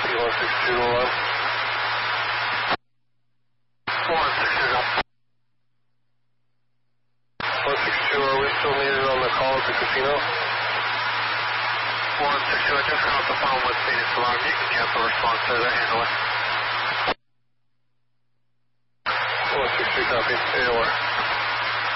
copy, 162 alarm. 162. 162, are we still needed on the call at the casino? 162, I just got off the phone with Phoenix Alarm. You can cancel response to the handle it. 162, copy. AOR.